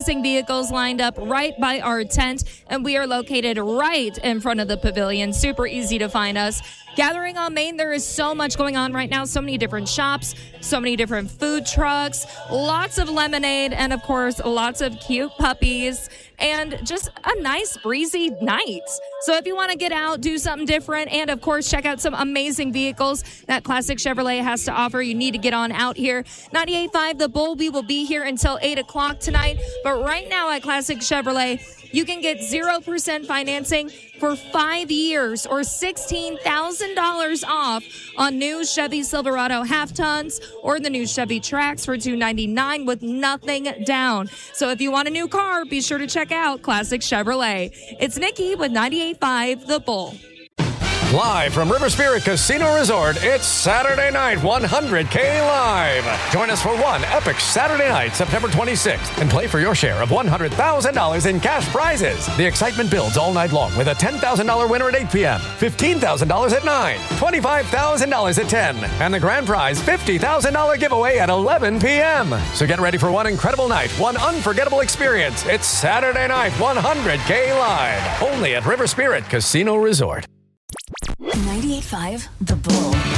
amazing vehicles lined up right by our tent, and we are located right in front of the pavilion. Super easy to find us. Gathering on Main, there is so much going on right now. So many different shops, so many different food trucks, lots of lemonade, and of course, lots of cute puppies, and just a nice breezy night. So if you want to get out, do something different, and of course, check out some amazing vehicles that Classic Chevrolet has to offer, you need to get on out here. 98.5 The Bull, we will be here until 8 o'clock tonight. But right now at Classic Chevrolet, you can get 0% financing for 5 years or $16,000 off on new Chevy Silverado half tons or the new Chevy Trax for $299 with nothing down. So if you want a new car, be sure to check out Classic Chevrolet. It's Nikki with 98.5 The Bull. Live from River Spirit Casino Resort, it's Saturday night 100K Live. Join us for one epic Saturday night, September 26th, and play for your share of $100,000 in cash prizes. The excitement builds all night long with a $10,000 winner at 8 p.m., $15,000 at 9, $25,000 at 10, and the grand prize $50,000 giveaway at 11 p.m. So get ready for one incredible night, one unforgettable experience. It's Saturday night 100K Live, only at River Spirit Casino Resort. 98.5 The Bull.